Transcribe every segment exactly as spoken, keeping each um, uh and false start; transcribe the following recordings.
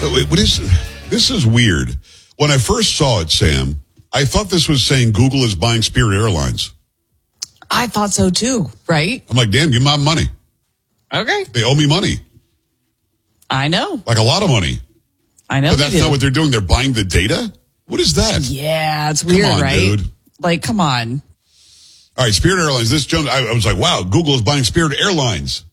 Wait, what is this? Is weird. When I first saw it, Sam, I thought this was saying Google is buying Spirit Airlines. I thought so too, right? I'm like, damn, give me my money. Okay. They owe me money. I know. Like a lot of money. I know. But that's not what they're doing. They're buying the data? What is that? Yeah, it's weird, come on, right? Dude. Like, come on. All right, Spirit Airlines. This Jones, I, I was like, wow, Google is buying Spirit Airlines.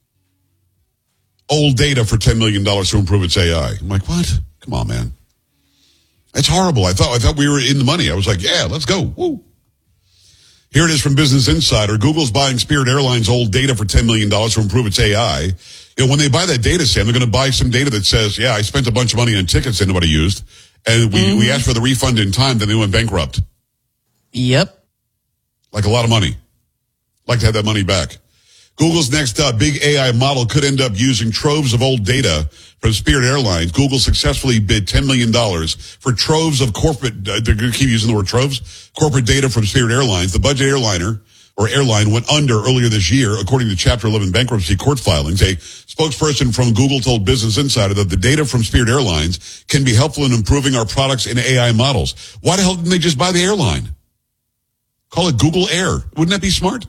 Old data for ten million dollars to improve its A I. I'm like, what? Come on, man. That's horrible. I thought I thought we were in the money. I was like, yeah, let's go. Woo. Here it is from Business Insider. Google's buying Spirit Airlines old data for ten million dollars to improve its A I. You know, when they buy that data, Sam, they're going to buy some data that says, yeah, I spent a bunch of money on tickets that nobody used, and we, mm-hmm. we asked for the refund in time, then they went bankrupt. Yep. Like a lot of money. Like to have that money back. Google's next uh, big A I model could end up using troves of old data from Spirit Airlines. Google successfully bid ten million dollars for troves of corporate, uh, they're going to keep using the word troves, corporate data from Spirit Airlines. The budget airliner or airline went under earlier this year, according to Chapter eleven bankruptcy court filings. A spokesperson from Google told Business Insider that the data from Spirit Airlines can be helpful in improving our products and A I models. Why the hell didn't they just buy the airline? Call it Google Air. Wouldn't that be smart?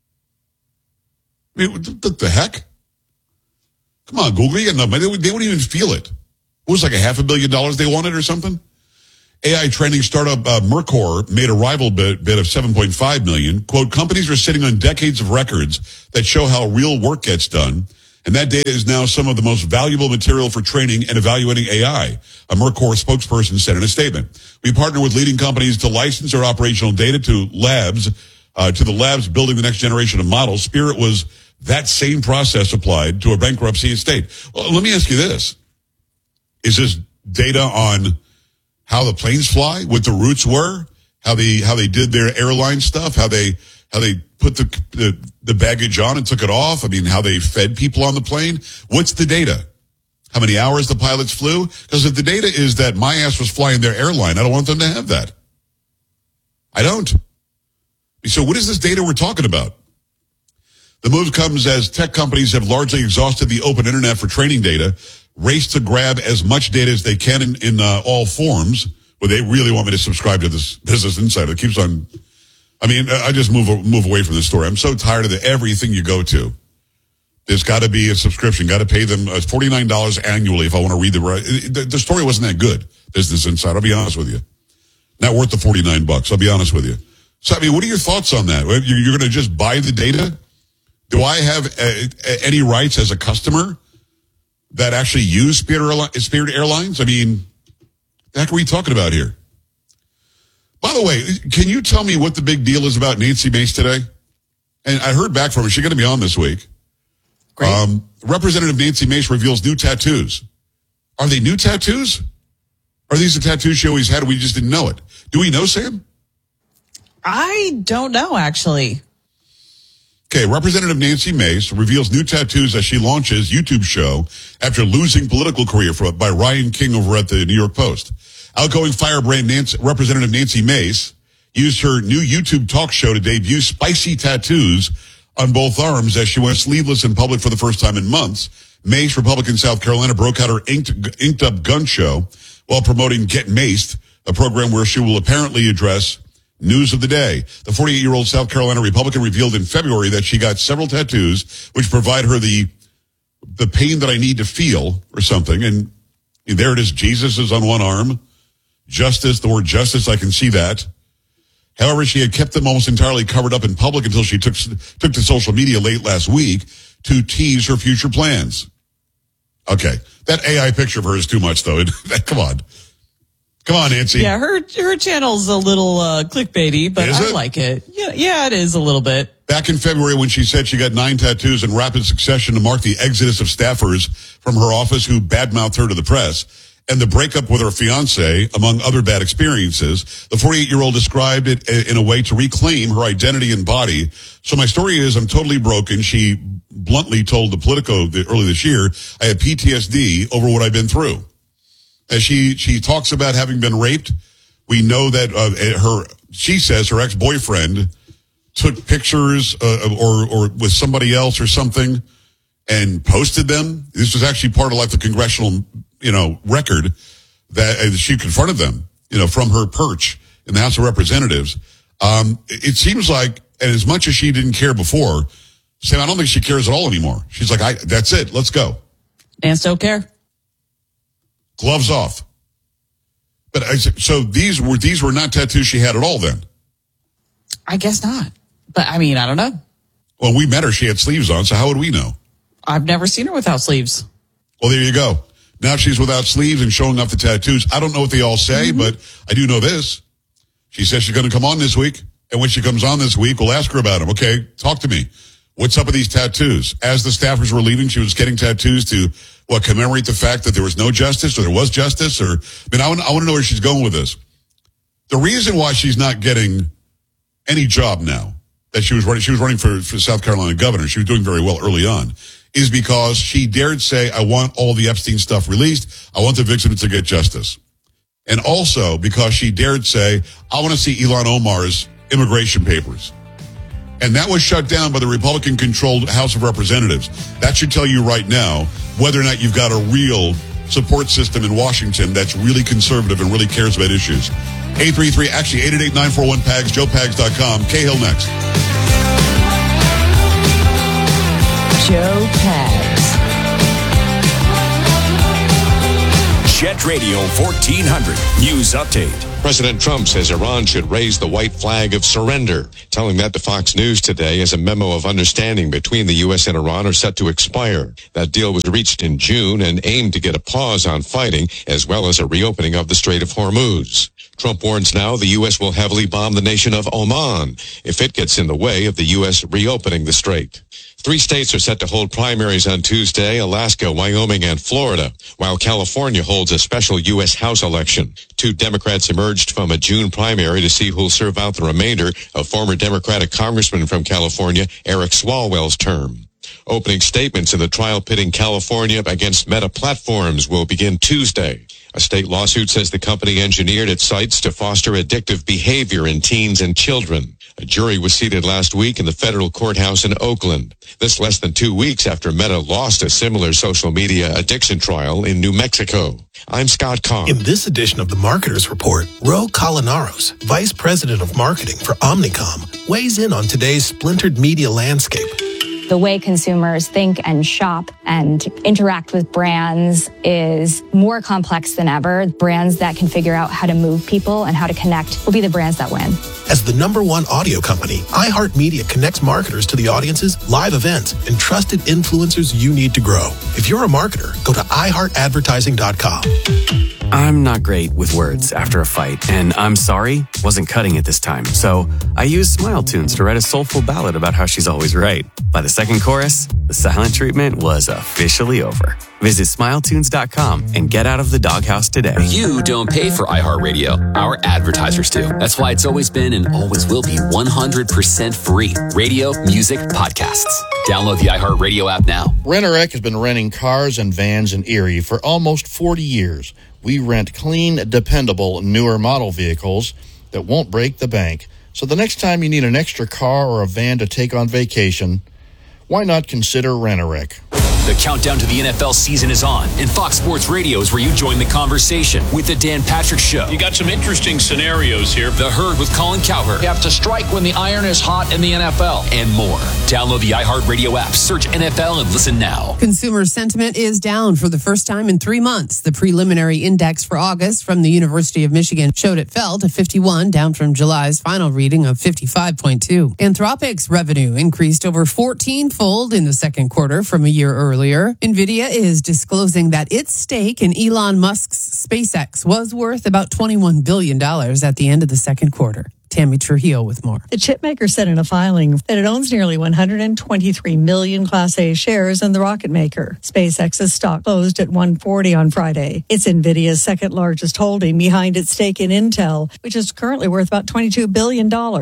I mean, what the heck? Come on, Google, you got enough money. They, they wouldn't even feel it. It was like a half a billion dollars they wanted or something. A I training startup uh, Mercor made a rival bid, bid of seven point five million dollars. Quote, companies are sitting on decades of records that show how real work gets done, and that data is now some of the most valuable material for training and evaluating A I, a Mercor spokesperson said in a statement. We partner with leading companies to license our operational data to labs, uh, to the labs building the next generation of models. Spirit was that same process applied to a bankruptcy estate. Well, let me ask you this. Is this data on how the planes fly, what the routes were, how they, how they did their airline stuff, how they, how they put the, the, the baggage on and took it off? I mean, how they fed people on the plane? What's the data? How many hours the pilots flew? Because if the data is that my ass was flying their airline, I don't want them to have that. I don't. So what is this data we're talking about? The move comes as tech companies have largely exhausted the open internet for training data, race to grab as much data as they can in, in uh, all forms. Well, they really want me to subscribe to this Business Insider. It keeps on. I mean, I just move move away from this story. I'm so tired of the, everything you go to. There's got to be a subscription. Got to pay them uh, forty-nine dollars annually if I want to read the, the the story wasn't that good. Business Insider. I'll be honest with you. Not worth the forty-nine bucks. I'll be honest with you. So, I mean, what are your thoughts on that? You're, you're going to just buy the data? Do I have uh, any rights as a customer that actually use Spirit, Spirit Airlines? I mean, the heck are we talking about here? By the way, can you tell me what the big deal is about Nancy Mace today? And I heard back from her. She's going to be on this week. Great. Um, Representative Nancy Mace reveals new tattoos. Are they new tattoos? Are these the tattoos she always had and we just didn't know it? Do we know, Sam? I don't know, actually. Okay, Representative Nancy Mace reveals new tattoos as she launches YouTube show after losing political career for, by Ryan King over at the New York Post. Outgoing firebrand Nancy, Representative Nancy Mace used her new YouTube talk show to debut spicy tattoos on both arms as she went sleeveless in public for the first time in months. Mace, Republican South Carolina, broke out her inked, inked up gun show while promoting Get Maced, a program where she will apparently address news of the day. The forty-eight-year-old South Carolina Republican revealed in February that she got several tattoos which provide her the the pain that I need to feel or something. And there it is. Jesus is on one arm. Justice, the word justice, I can see that. However, she had kept them almost entirely covered up in public until she took took to social media late last week to tease her future plans. Okay. That A I picture of her is too much, though. Come on. Come on, Nancy. Yeah, her her channel's a little uh, clickbaity, but I like it. Yeah, yeah, it is a little bit. Back in February when she said she got nine tattoos in rapid succession to mark the exodus of staffers from her office who badmouthed her to the press and the breakup with her fiance, among other bad experiences, the forty-eight-year-old described it in a way to reclaim her identity and body. So my story is I'm totally broken. She bluntly told the Politico early this year, I have P T S D over what I've been through. As she, she talks about having been raped, we know that uh, her, she says her ex-boyfriend took pictures uh, or, or with somebody else or something and posted them. This was actually part of like the congressional you know, record that uh, she confronted them, you know, from her perch in the House of Representatives. Um, it, it seems like, and as much as she didn't care before, Sam, I don't think she cares at all anymore. She's like, I, that's it. Let's go. Ants don't care. Gloves off. But I, so these were, these were not tattoos she had at all then. I guess not. But I mean, I don't know. Well, we met her. She had sleeves on. So how would we know? I've never seen her without sleeves. Well, there you go. Now she's without sleeves and showing off the tattoos. I don't know what they all say, mm-hmm. but I do know this. She says she's going to come on this week. And when she comes on this week, we'll ask her about them. Okay, talk to me. What's up with these tattoos? As the staffers were leaving, she was getting tattoos to, what, commemorate the fact that there was no justice or there was justice? Or, I mean, I want, I want to know where she's going with this. The reason why she's not getting any job now, that she was running, she was running for, for South Carolina governor, she was doing very well early on, is because she dared say, I want all the Epstein stuff released. I want the victims to get justice. And also because she dared say, I want to see Ilhan Omar's immigration papers. And that was shut down by the Republican-controlled House of Representatives. That should tell you right now whether or not you've got a real support system in Washington that's really conservative and really cares about issues. eight three three, actually, eight eight eight, nine four one, P A G S, joe pags dot com. Cahill next. Joe Pags. Jet Radio fourteen hundred News Update. President Trump says Iran should raise the white flag of surrender. Telling that to Fox News today as a memo of understanding between the U S and Iran are set to expire. That deal was reached in June and aimed to get a pause on fighting as well as a reopening of the Strait of Hormuz. Trump warns now the U S will heavily bomb the nation of Oman if it gets in the way of the U S reopening the strait. Three states are set to hold primaries on Tuesday, Alaska, Wyoming, and Florida, while California holds a special U S House election. Two Democrats emerged from a June primary to see who'll serve out the remainder of former Democratic Congressman from California, Eric Swalwell's term. Opening statements in the trial pitting California against Meta Platforms will begin Tuesday. A state lawsuit says the company engineered its sites to foster addictive behavior in teens and children. A jury was seated last week in the federal courthouse in Oakland. This less than two weeks after Meta lost a similar social media addiction trial in New Mexico. I'm Scott Kahn. In this edition of the Marketers Report, Ro Colinaros, Vice President of Marketing for Omnicom, weighs in on today's splintered media landscape. The way consumers think and shop and interact with brands is more complex than ever. Brands that can figure out how to move people and how to connect will be the brands that win. As the number one audio company, iHeartMedia connects marketers to the audiences, live events, and trusted influencers you need to grow. If you're a marketer, go to i heart advertising dot com. I'm not great with words after a fight, and I'm sorry wasn't cutting it this time. So I used Smile Tunes to write a soulful ballad about how she's always right. By the second chorus, the silent treatment was officially over. Visit smile tunes dot com and get out of the doghouse today. You don't pay for iHeartRadio. Our advertisers do. That's why it's always been and always will be one hundred percent free. Radio, music, podcasts. Download the iHeartRadio app now. Rent-A-Wreck has been renting cars and vans in Erie for almost forty years. We rent clean, dependable, newer model vehicles that won't break the bank. So the next time you need an extra car or a van to take on vacation, why not consider Rent-A-Wreck? The countdown to the N F L season is on, and Fox Sports Radio is where you join the conversation with the Dan Patrick Show. You got some interesting scenarios here. The Herd with Colin Cowherd. You have to strike when the iron is hot in the N F L. And more. Download the iHeartRadio app, search N F L, and listen now. Consumer sentiment is down for the first time in three months. The preliminary index for August from the University of Michigan showed it fell to fifty-one, down from July's final reading of fifty-five point two. Anthropic's revenue increased over fourteen-fold in the second quarter from a year earlier. NVIDIA is disclosing that its stake in Elon Musk's SpaceX was worth about twenty-one billion dollars at the end of the second quarter. Tammy Trujillo with more. The chipmaker said in a filing that it owns nearly one hundred twenty-three million Class A shares in the rocket maker. SpaceX's stock closed at one forty on Friday. It's NVIDIA's second largest holding behind its stake in Intel, which is currently worth about twenty-two billion dollars.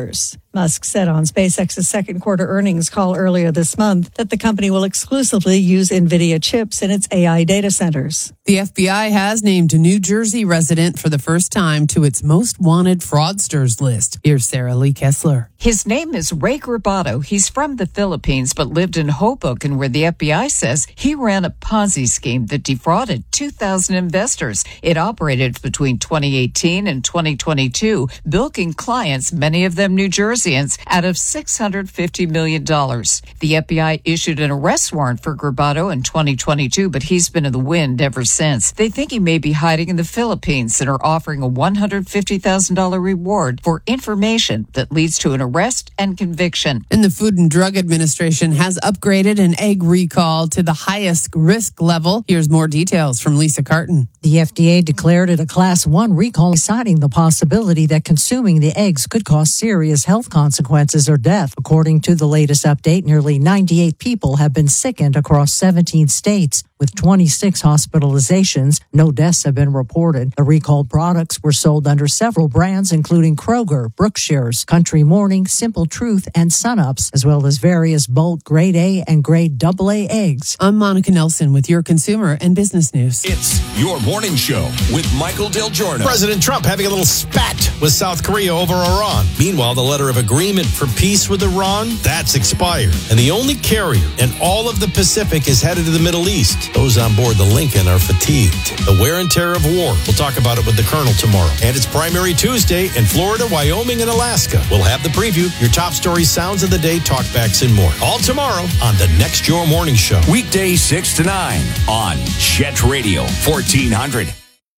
Musk said on SpaceX's second quarter earnings call earlier this month that the company will exclusively use NVIDIA chips in its A I data centers. The F B I has named a New Jersey resident for the first time to its most wanted fraudsters list. Here's Sarah Lee Kessler. His name is Ray Grabato. He's from the Philippines but lived in Hoboken, where the F B I says he ran a Ponzi scheme that defrauded two thousand investors. It operated between twenty eighteen and twenty twenty-two, bilking clients, many of them New Jerseyans, out of six hundred fifty million dollars. The F B I issued an arrest warrant for Grabato in twenty twenty-two, but he's been in the wind ever since. They think he may be hiding in the Philippines and are offering a one hundred fifty thousand dollars reward for information that leads to an arrest and conviction. And the Food and Drug Administration has upgraded an egg recall to the highest risk level. Here's more details from Lisa Carton. The F D A declared it a class one recall, citing the possibility that consuming the eggs could cause serious health consequences or death. According to the latest update, nearly ninety-eight people have been sickened across seventeen states. With twenty-six hospitalizations, no deaths have been reported. The recalled products were sold under several brands, including Kroger, Brookshire's, Country Morning, Simple Truth, and Sunups, as well as various bulk grade A and grade double A eggs. I'm Monica Nelson with your consumer and business news. It's your morning show with Michael Del Giorno. President Trump having a little spat with South Korea over Iran. Meanwhile, the letter of agreement for peace with Iran, that's expired. And the only carrier in all of the Pacific is headed to the Middle East. Those on board the Lincoln are fatigued. The wear and tear of war. We'll talk about it with the Colonel tomorrow. And it's Primary Tuesday in Florida, Wyoming, and Alaska. We'll have the preview, your top stories, sounds of the day, talkbacks, and more. All tomorrow on the Next Your Morning Show. Weekday six to nine on Chet Radio, fourteen hundred.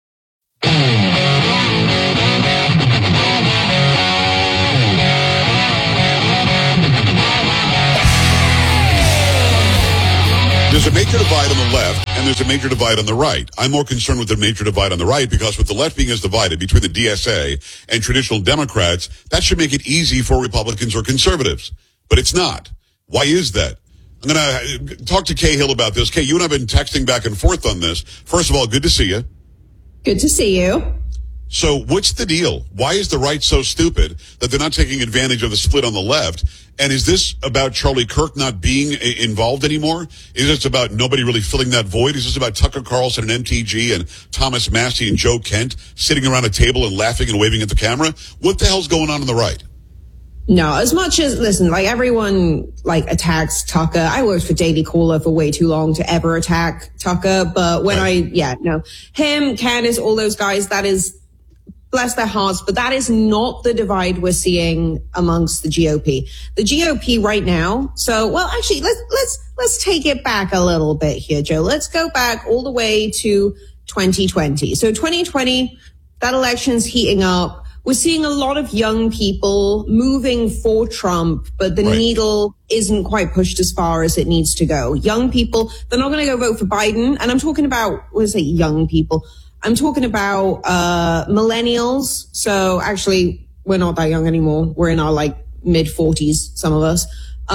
There's a major divide on the left, and there's a major divide on the right. I'm more concerned with the major divide on the right because with the left being as divided between the D S A and traditional Democrats, that should make it easy for Republicans or conservatives. But it's not. Why is that? I'm going to talk to Kay Hill about this. Kay, you and I have been texting back and forth on this. First of all, good to see you. Good to see you. So what's the deal? Why is the right so stupid that they're not taking advantage of the split on the left? And is this about Charlie Kirk not being a- involved anymore? Is this about nobody really filling that void? Is this about Tucker Carlson and M T G and Thomas Massey and Joe Kent sitting around a table and laughing and waving at the camera? What the hell's going on on the right? No, as much as, listen, like everyone like attacks Tucker. I worked for Daily Caller for way too long to ever attack Tucker. But when right. I, yeah, no, him, Candace, all those guys, that is, bless their hearts, but that is not the divide we're seeing amongst the G O P. The G O P right now, so, well, actually, let's, let's, let's take it back a little bit here, Joe. Let's go back all the way to twenty twenty. So twenty twenty, that election's heating up. We're seeing a lot of young people moving for Trump, but the right. needle isn't quite pushed as far as it needs to go. Young people, they're not going to go vote for Biden. And I'm talking about, what is it, young people? I'm talking about uh millennials. So actually, we're not that young anymore. We're in our like mid forties, some of us.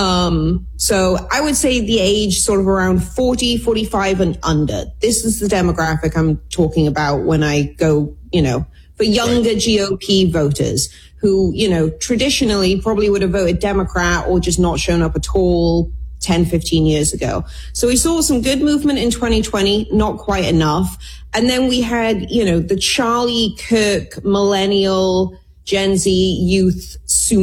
Um so I would say the age sort of around forty, forty-five and under. This is the demographic I'm talking about when I go, you know, for younger G O P voters who, you know, traditionally probably would have voted Democrat or just not shown up at all ten, fifteen years ago. So we saw some good movement in twenty twenty, not quite enough. And then we had, you know, the Charlie Kirk millennial Gen Z youth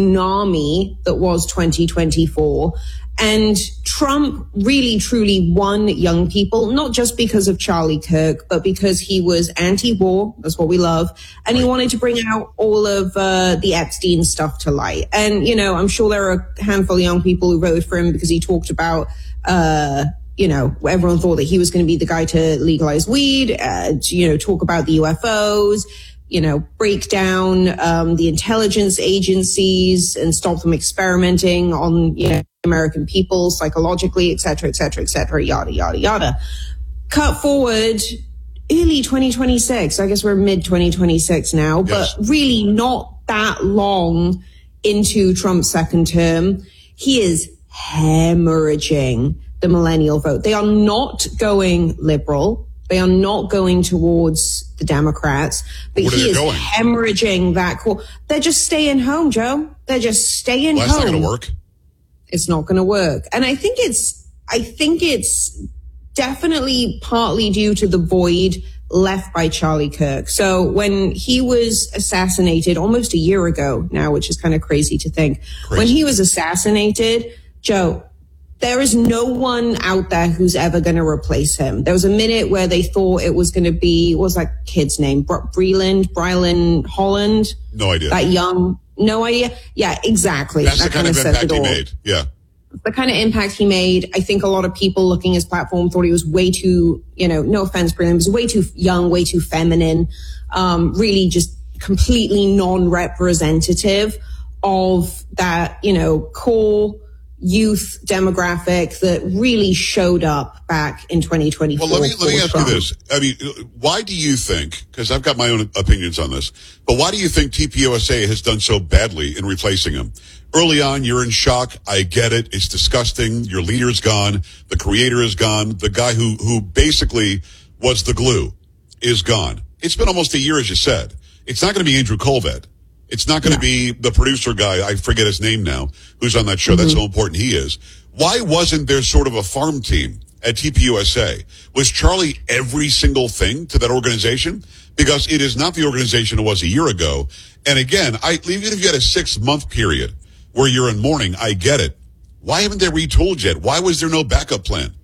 tsunami that was twenty twenty-four. And Trump really, truly won young people, not just because of Charlie Kirk, but because he was anti-war. That's what we love. And he wanted to bring out all of uh, the Epstein stuff to light. And, you know, I'm sure there are a handful of young people who voted for him because he talked about, uh, you know, everyone thought that he was going to be the guy to legalize weed, uh, to, you know, talk about the U F Os, you know, break down um, the intelligence agencies and stop them experimenting on, you know, American people psychologically, et cetera, et cetera, et cetera, yada, yada, yada. Cut forward early twenty twenty-six. I guess we're mid twenty twenty-six now, yes. But really not that long into Trump's second term. He is hemorrhaging the millennial vote. They are not going liberal. They are not going towards the Democrats, but Where are he they is going? hemorrhaging that core. They're just staying home, Joe. They're just staying Well, that's home. not going to work. It's not going to work. And I think it's, I think it's definitely partly due to the void left by Charlie Kirk. So when he was assassinated almost a year ago now, which is kind of crazy to think, Crazy. when he was assassinated, Joe, there is no one out there who's ever going to replace him. There was a minute where they thought it was going to be, what was that kid's name? Br- Breland, Brylan Holland? No idea. That young, no idea. Yeah, exactly. That's that the kind of says impact it he all. made. Yeah. The kind of impact he made, I think a lot of people looking at his platform thought he was way too, you know, no offense, Brilliant, he was way too young, way too feminine, um, really just completely non-representative of that, you know, core youth demographic that really showed up back in twenty twenty-four. Well, let me, let me for ask Trump. you this. I mean, why do you think, because I've got my own opinions on this, but why do you think T P U S A has done so badly in replacing him? Early on, you're in shock. I get it. It's disgusting. Your leader's gone. The creator is gone. The guy who, who basically was the glue is gone. It's been almost a year, as you said. It's not going to be Andrew Colvett. It's not going to be the producer guy, I forget his name now, who's on that show. Mm-hmm. That's how important he is. Why wasn't there sort of a farm team at T P U S A? Was Charlie every single thing to that organization? Because it is not the organization it was a year ago. And again, I, even if you had a six-month period where you're in mourning, I get it. Why haven't they retooled yet? Why was there no backup plan?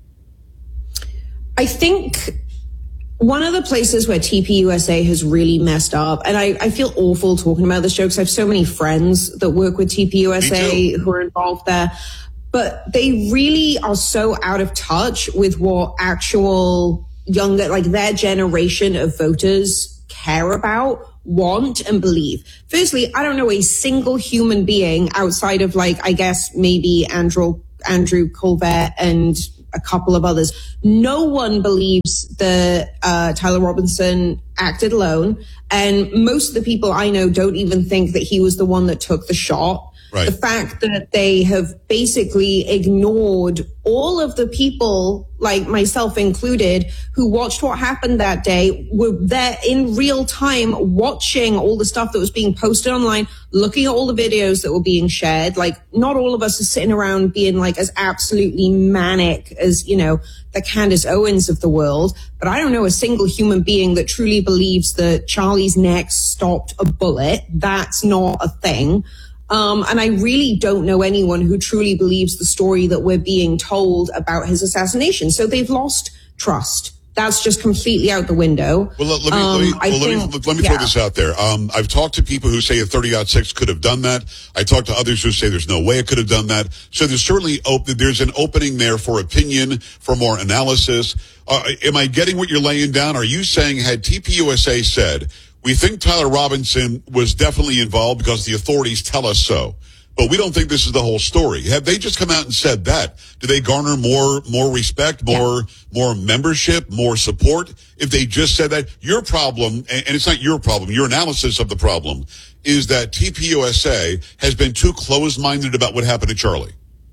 I think one of the places where T P U S A has really messed up, and I, I feel awful talking about this show because I have so many friends that work with T P U S A who are involved there, but they really are so out of touch with what actual younger, like their generation of voters care about, want, and believe. Firstly, I don't know a single human being outside of, like, I guess maybe Andrew, Andrew Colvett and a couple of others. No one believes that uh, Tyler Robinson acted alone. And most of the people I know don't even think that he was the one that took the shot. Right. The fact that they have basically ignored all of the people, like myself included, who watched what happened that day, were there in real time watching all the stuff that was being posted online, looking at all the videos that were being shared. Like, not all of us are sitting around being like as absolutely manic as, you know, the Candace Owens of the world. But I don't know a single human being that truly believes that Charlie's neck stopped a bullet. That's not a thing. Um, and I really don't know anyone who truly believes the story that we're being told about his assassination. So they've lost trust. That's just completely out the window. Well, let, let me, um, let me, I well, think, let me, let me yeah. throw this out there. Um, I've talked to people who say a thirty ought six could have done that. I talked to others who say there's no way it could have done that. So there's certainly open, there's an opening there for opinion, for more analysis. Uh, am I getting what you're laying down? Are you saying had T P U S A said, we think Tyler Robinson was definitely involved because the authorities tell us so, but we don't think this is the whole story? Have they just come out and said that? Do they garner more more respect, more more membership, more support if they just said that? Your problem, and it's not your problem, your analysis of the problem is that T P U S A has been too closed-minded about what happened to Charlie.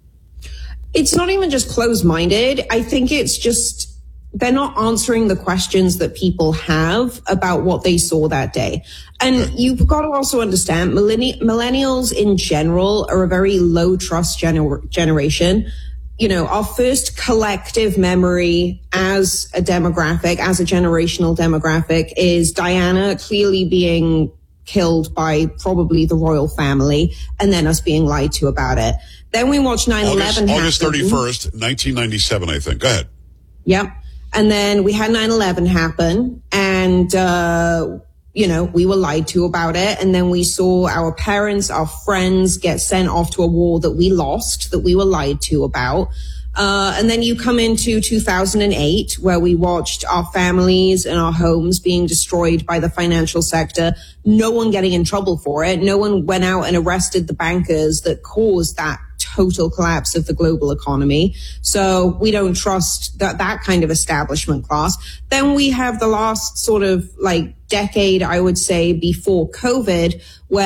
It's not even just closed-minded. I think it's just they're not answering the questions that people have about what they saw that day. And you've got to also understand millenni- millennials in general are a very low trust gener- generation. You know, our first collective memory as a demographic, as a generational demographic, is Diana clearly being killed by probably the royal family and then us being lied to about it. Then we watch nine eleven happen. August thirty-first, nineteen ninety-seven, I think. Go ahead. Yep. And then we had nine eleven happen and, uh, you know, we were lied to about it. And then we saw our parents, our friends get sent off to a war that we lost, that we were lied to about. Uh, and then you come into two thousand eight, where we watched our families and our homes being destroyed by the financial sector. No one getting in trouble for it. No one went out and arrested the bankers that caused that total collapse of the global economy. So we don't trust that, that kind of establishment class. Then we have the last sort of like decade, I would say, before COVID, where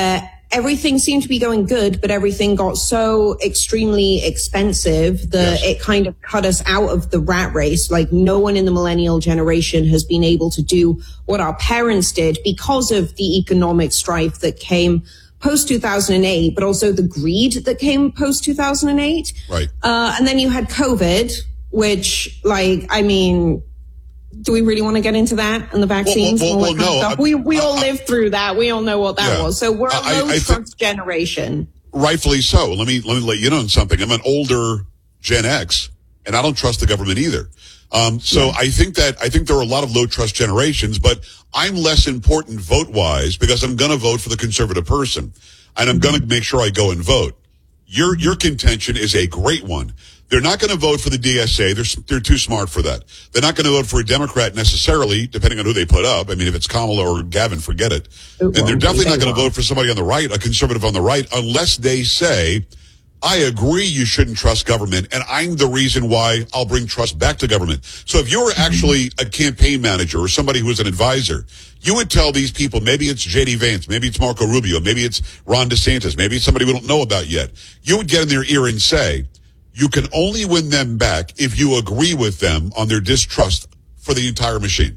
everything seemed to be going good, but everything got so extremely expensive that yes. it kind of cut us out of the rat race. Like no one in the millennial generation has been able to do what our parents did because of the economic strife that came post two thousand eight, but also the greed that came post two thousand eight. Right. Uh, and then you had COVID, which like, I mean, do we really want to get into that and the vaccines? Well, well, and all well, that no, stuff? We we I, all I, lived through that. We all know what that yeah. was. So we're a I, low I trust generation. Rightfully so. Let me let me let you know on something. I'm an older Gen X, and I don't trust the government either. Um, so yeah. I think that I think there are a lot of low trust generations, but I'm less important vote wise because I'm going to vote for the conservative person, and I'm going to make sure I go and vote. Your your contention is a great one. They're not going to vote for the D S A. They're, they're too smart for that. They're not going to vote for a Democrat necessarily, depending on who they put up. I mean, if it's Kamala or Gavin, forget it. it and they're definitely not going to vote for somebody on the right, a conservative on the right, unless they say, I agree you shouldn't trust government, and I'm the reason why I'll bring trust back to government. So if you were actually a campaign manager or somebody who was an advisor, you would tell these people, maybe it's J D Vance, maybe it's Marco Rubio, maybe it's Ron DeSantis, maybe it's somebody we don't know about yet. You would get in their ear and say, you can only win them back if you agree with them on their distrust for the entire machine.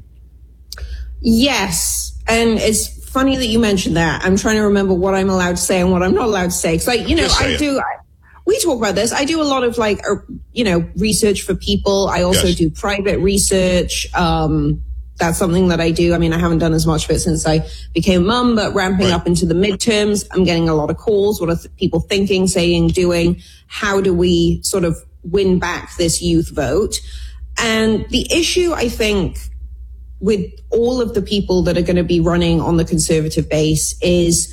Yes. And it's funny that you mentioned that. I'm trying to remember what I'm allowed to say and what I'm not allowed to say. Cause like, you know, I it. do, I, we talk about this. I do a lot of like, uh, you know, research for people. I also yes. do private research. Um, that's something that I do. I mean, I haven't done as much of it since I became a mum, but ramping right. up into the midterms, I'm getting a lot of calls. What are th- people thinking, saying, doing? How do we sort of win back this youth vote? And the issue, I think, with all of the people that are going to be running on the conservative base is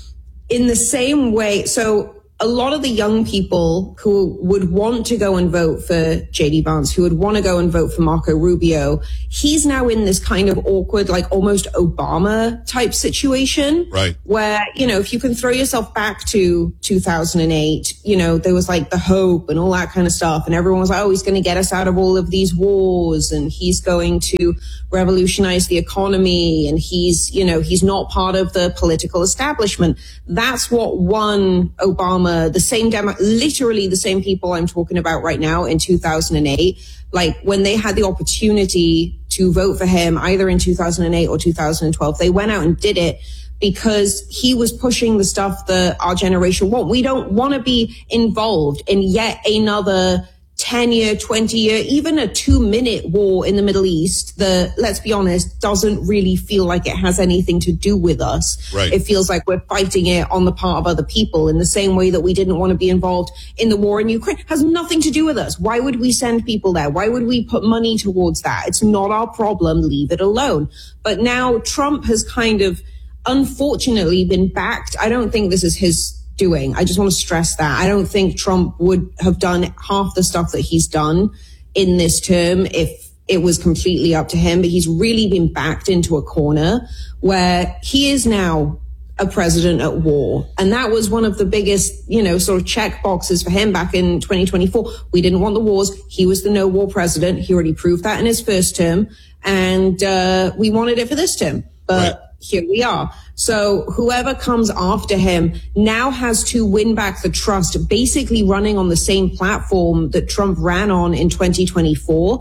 in the same way. So a lot of the young people who would want to go and vote for J D Vance, who would want to go and vote for Marco Rubio, he's now in this kind of awkward, like almost Obama type situation. Right. Where, you know, if you can throw yourself back to two thousand eight, you know, there was like the hope and all that kind of stuff. And everyone was like, oh, he's going to get us out of all of these wars and he's going to revolutionize the economy. And he's, you know, he's not part of the political establishment. That's what won Obama. The same demo, literally the same people I'm talking about right now in two thousand eight, like when they had the opportunity to vote for him either in two thousand eight or two thousand twelve, they went out and did it because he was pushing the stuff that our generation want. We don't want to be involved in yet another ten year, twenty year, even a two minute war in the Middle East that, let's be honest, doesn't really feel like it has anything to do with us. Right. It feels like we're fighting it on the part of other people in the same way that we didn't want to be involved in the war in Ukraine. It has nothing to do with us. Why would we send people there? Why would we put money towards that? It's not our problem. Leave it alone. But now Trump has kind of, unfortunately, been backed. I don't think this is his doing. I just want to stress that. I don't think Trump would have done half the stuff that he's done in this term if it was completely up to him, but he's really been backed into a corner where he is now a president at war. And that was one of the biggest, you know, sort of check boxes for him back in twenty twenty-four. We didn't want the wars. He was the no war president. He already proved that in his first term. And, uh, we wanted it for this term, but right. here we are. So whoever comes after him now has to win back the trust, basically running on the same platform that Trump ran on in twenty twenty-four.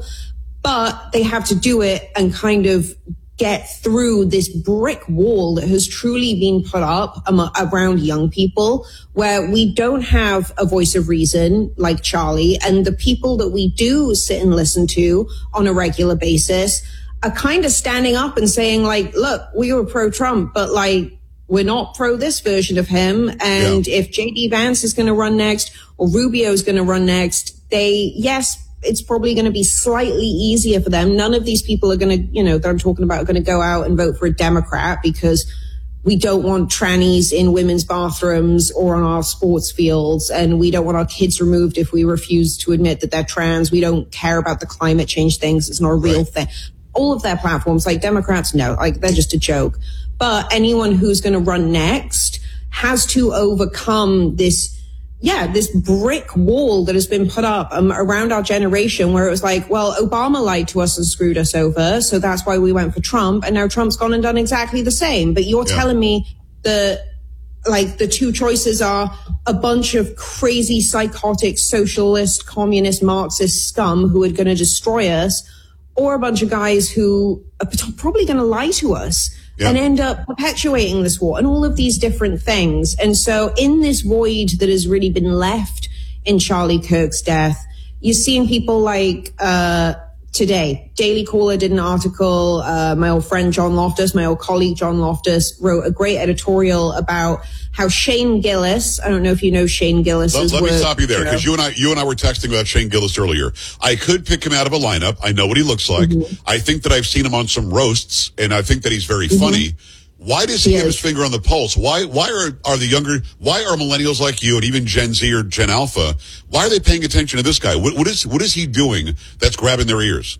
But they have to do it and kind of get through this brick wall that has truly been put up around young people, where we don't have a voice of reason like Charlie, and the people that we do sit and listen to on a regular basis are kind of standing up and saying, like, look, we were pro-Trump, but like, we're not pro this version of him. And yeah. if J D Vance is going to run next or Rubio is going to run next, they, yes, it's probably going to be slightly easier for them. None of these people are going to, you know, that I'm talking about are going to go out and vote for a Democrat because we don't want trannies in women's bathrooms or on our sports fields. And we don't want our kids removed if we refuse to admit that they're trans. We don't care about the climate change things. It's not a real right. thing. All of their platforms, like Democrats, no, like they're just a joke. But anyone who's going to run next has to overcome this, yeah, this brick wall that has been put up um, around our generation where it was like, well, Obama lied to us and screwed us over. So that's why we went for Trump. And now Trump's gone and done exactly the same. But you're yeah. telling me that like the two choices are a bunch of crazy, psychotic, socialist, communist, Marxist scum who are going to destroy us, or a bunch of guys who are probably going to lie to us yeah. and end up perpetuating this war and all of these different things. And so in this void that has really been left in Charlie Kirk's death, you're seeing people like, uh, today, Daily Caller did an article. Uh, my old friend John Loftus, my old colleague John Loftus, wrote a great editorial about how Shane Gillis. I don't know if you know Shane Gillis. Let, let me stop you there because you and I, you and I were texting about Shane Gillis earlier. I could pick him out of a lineup. I know what he looks like. Mm-hmm. I think that I've seen him on some roasts, and I think that he's very mm-hmm. funny. Why does he, he have is. his finger on the pulse? Why, why are, are the younger, why are millennials like you and even Gen Z or Gen Alpha, why are they paying attention to this guy? What, what is, what is he doing that's grabbing their ears?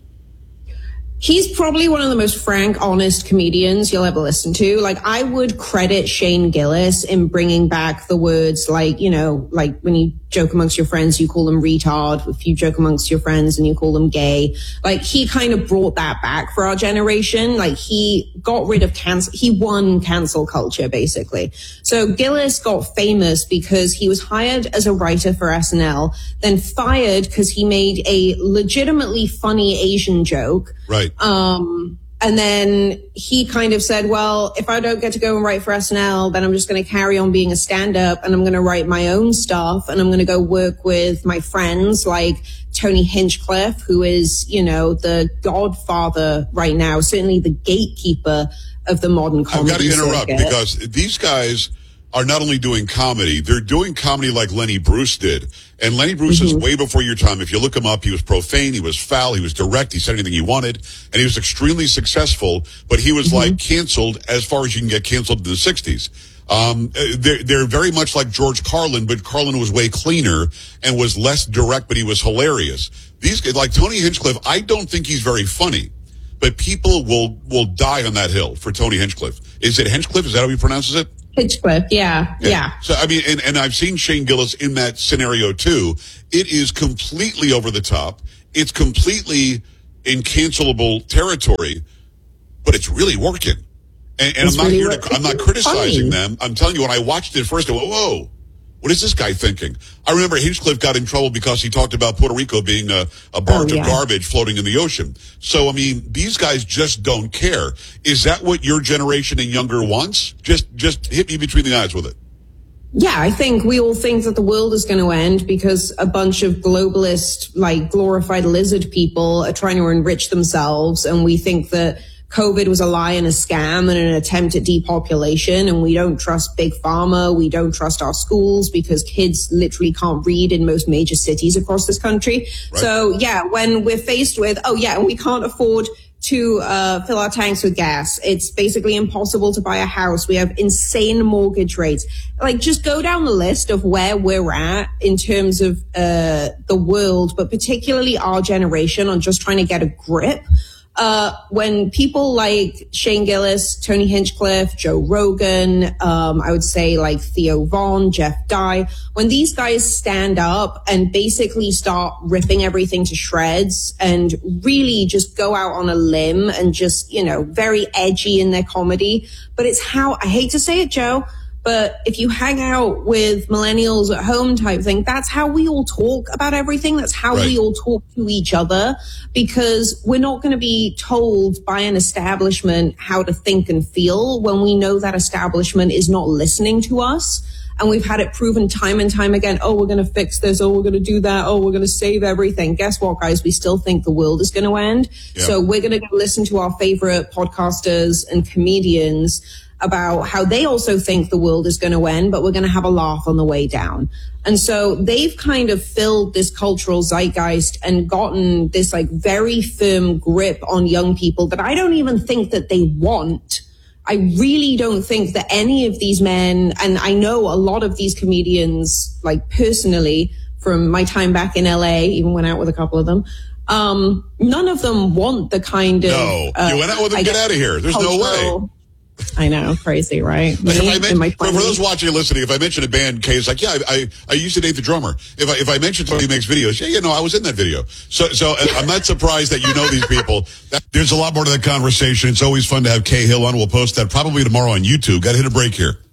He's probably one of the most frank, honest comedians you'll ever listen to. Like, I would credit Shane Gillis in bringing back the words like, you know, like when you joke amongst your friends, you call them retard. If you joke amongst your friends and you call them gay, like he kind of brought that back for our generation. Like he got rid of cancel. He won cancel culture, basically. So Gillis got famous because he was hired as a writer for S N L, then fired because he made a legitimately funny Asian joke. Right. Um, and then he kind of said, well, if I don't get to go and write for S N L, then I'm just going to carry on being a stand-up and I'm going to write my own stuff and I'm going to go work with my friends like Tony Hinchcliffe, who is, you know, the godfather right now, certainly the gatekeeper of the modern comedy I've got to interrupt circuit. Because these guys are not only doing comedy, they're doing comedy like Lenny Bruce did. And Lenny Bruce mm-hmm. is way before your time. If you look him up, he was profane, he was foul, he was direct, he said anything he wanted, and he was extremely successful, but he was mm-hmm. like canceled as far as you can get canceled in the sixties. Um, they're, they're very much like George Carlin, but Carlin was way cleaner and was less direct, but he was hilarious. These guys, like Tony Hinchcliffe, I don't think he's very funny, but people will, will die on that hill for Tony Hinchcliffe. Is it Hinchcliffe? Is that how he pronounces it? Hinchcliffe, yeah, yeah, yeah. So, I mean, and, and I've seen Shane Gillis in that scenario too. It is completely over the top. It's completely in cancelable territory, but it's really working. And, and I'm not really here to, I'm not criticizing them. I'm telling you, when I watched it first, I went, whoa, what is this guy thinking? I remember Hinchcliffe got in trouble because he talked about Puerto Rico being a, a barge oh, yeah. of garbage floating in the ocean. So, I mean, these guys just don't care. Is that what your generation and younger wants? Just, just hit me between the eyes with it. Yeah, I think we all think that the world is going to end because a bunch of globalist, like glorified lizard people are trying to enrich themselves. And we think that COVID was a lie and a scam and an attempt at depopulation, and we don't trust big pharma. We don't trust our schools because kids literally can't read in most major cities across this country. Right. So yeah, when we're faced with, oh yeah, and we can't afford to uh fill our tanks with gas. It's basically impossible to buy a house. We have insane mortgage rates. Like, just go down the list of where we're at in terms of uh the world, but particularly our generation on just trying to get a grip. Uh, when people like Shane Gillis, Tony Hinchcliffe, Joe Rogan, um, I would say like Theo Von, Jeff Dye, when these guys stand up and basically start ripping everything to shreds and really just go out on a limb and just, you know, very edgy in their comedy. But it's how, I hate to say it, Joe, but if you hang out with millennials at home type thing, that's how we all talk about everything. That's how right. we all talk to each other, because we're not going to be told by an establishment how to think and feel when we know that establishment is not listening to us. And we've had it proven time and time again. Oh, we're going to fix this. Oh, we're going to do that. Oh, we're going to save everything. Guess what, guys? We still think the world is going to end. Yeah. So we're going to go listen to our favorite podcasters and comedians about how they also think the world is going to end, but we're going to have a laugh on the way down. And so they've kind of filled this cultural zeitgeist and gotten this like very firm grip on young people that I don't even think that they want. I really don't think that any of these men, and I know a lot of these comedians, like personally from my time back in L A, even went out with a couple of them, um, none of them want the kind of... No, uh, you went out with them, get out of here. There's cultural, no way. I know, crazy, right? Me, if I men- for, for those watching and listening, if I mention a band, Kay's like, yeah, I, I I used to date the drummer. If I if I mention somebody who makes videos, yeah, you know, I was in that video. So so I'm not surprised that you know these people. That, there's a lot more to that conversation. It's always fun to have Kay Hill on. We'll post that probably tomorrow on YouTube. Got to hit a break here.